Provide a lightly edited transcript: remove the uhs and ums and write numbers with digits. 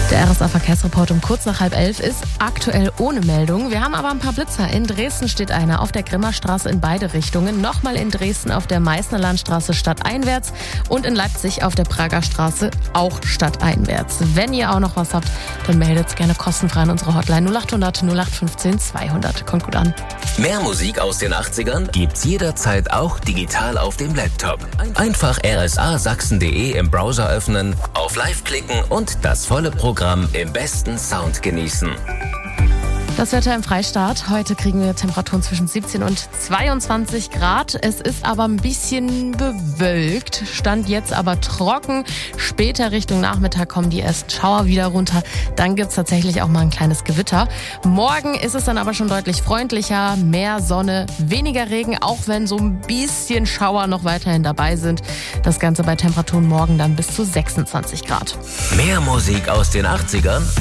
Der RSA-Verkehrsreport um kurz nach 10:30 ist aktuell ohne Meldung. Wir haben aber ein paar Blitzer. In Dresden steht einer auf der Grimmerstraße in beide Richtungen. Nochmal in Dresden auf der Meißner Landstraße stadteinwärts und in Leipzig auf der Prager Straße auch stadteinwärts. Wenn ihr auch noch was habt, dann meldet es gerne kostenfrei an unsere Hotline 0800 0815 200. Kommt gut an. Mehr Musik aus den 80ern gibt's jederzeit auch digital auf dem Laptop. Einfach rsasachsen.de im Browser öffnen, auf Live klicken und das volle Programm im besten Sound genießen. Das Wetter im Freistaat. Heute kriegen wir Temperaturen zwischen 17 und 22 Grad. Es ist aber ein bisschen bewölkt. Stand jetzt aber trocken. Später Richtung Nachmittag kommen die ersten Schauer wieder runter. Dann gibt's tatsächlich auch mal ein kleines Gewitter. Morgen ist es dann aber schon deutlich freundlicher. Mehr Sonne, weniger Regen, auch wenn so ein bisschen Schauer noch weiterhin dabei sind. Das Ganze bei Temperaturen morgen dann bis zu 26 Grad. Mehr Musik aus den 80ern